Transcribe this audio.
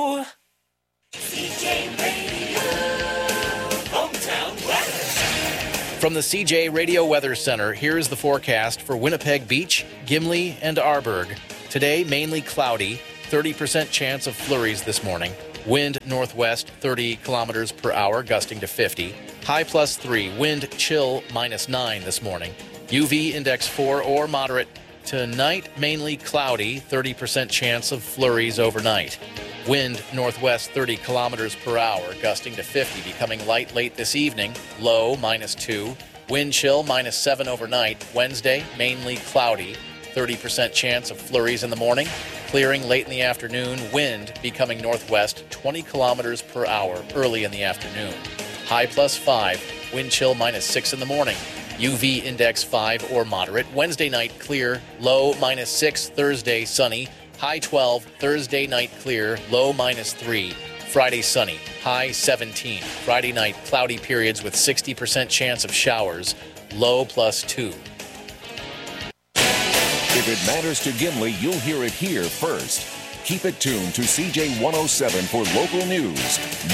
CJ Radio, hometown weather. From the CJ Radio Weather Center, here's the forecast for Winnipeg Beach, Gimli, and Arborg. Today, mainly cloudy, 30% chance of flurries this morning. Wind northwest, 30 kilometers per hour, gusting to 50. High +3, wind chill -9 this morning. UV index 4 or moderate. Tonight, mainly cloudy, 30% chance of flurries overnight. Wind northwest 30 kilometers per hour, gusting to 50, becoming light late this evening. Low -2. Wind chill -7 overnight. Wednesday, mainly cloudy, 30% chance of flurries in the morning. Clearing late in the afternoon. Wind becoming northwest 20 kilometers per hour early in the afternoon. High +5. Wind chill -6 in the morning. UV index 5 or moderate. Wednesday night clear. Low -6. Thursday sunny. High 12. Thursday night clear. Low -3. Friday sunny. High 17. Friday night cloudy periods with 60% chance of showers. Low +2. If it matters to Gimli, you'll hear it here first. Keep it tuned to CJ 107 for local news.